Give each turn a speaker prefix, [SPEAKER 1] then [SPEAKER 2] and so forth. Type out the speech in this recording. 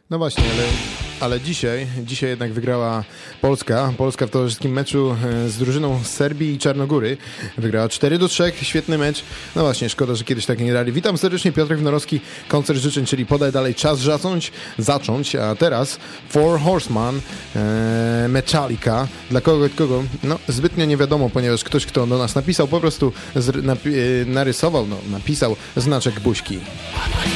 [SPEAKER 1] No właśnie, ale dzisiaj jednak wygrała Polska. Polska w towarzyskim meczu z drużyną z Serbii i Czarnogóry. Wygrała 4-3, świetny mecz. No właśnie, szkoda, że kiedyś tak nie grali. Witam serdecznie, Piotrek Wnorowski, koncert życzeń, czyli podaj dalej, czas zacząć. A teraz Four Horsemen, Metallica. Dla kogo? No zbytnio nie wiadomo, ponieważ ktoś, kto do nas napisał, po prostu napisał znaczek buźki.